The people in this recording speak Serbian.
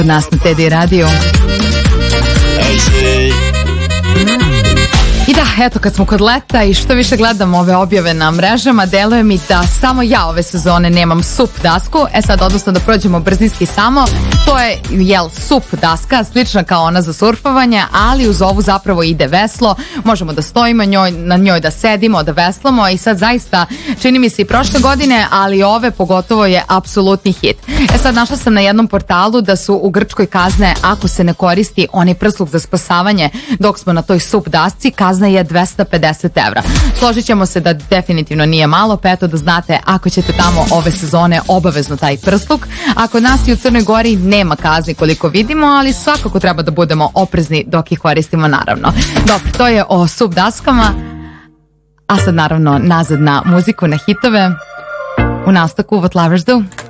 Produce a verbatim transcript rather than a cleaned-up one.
kod nas na Teddy radiju. I da, eto, kad smo kod leta i što više gledam ove objave na mrežama, deluje mi da samo ja ove sezone nemam sup dasku. E sad, odnosno da prođemo brzinski samo, to je, jel, sup daska, slična kao ona za surfovanje, ali uz ovu zapravo ide veslo. Možemo da stojimo njoj, na njoj, da sedimo, da veslamo i sad zaista čini mi se i prošle godine, ali ove pogotovo je apsolutni hit. E sad, našla sam na jednom portalu da su u Grčkoj kazne ako se ne koristi onaj prsluk za spasavanje dok smo na toj sup dasci, kazna je dvesta pedeset evra. Složit ćemo se da definitivno nije malo, pa eto da znate, ako ćete tamo ove sezone, obavezno taj prsluk. A kod nas i u Crnoj Gori nema kazni koliko vidimo, ali svakako treba da budemo oprezni dok ih koristimo, naravno. Dobro, to je o sup daskama, a sad naravno nazad na muziku, na hitove. U nastavku What Lovers Do.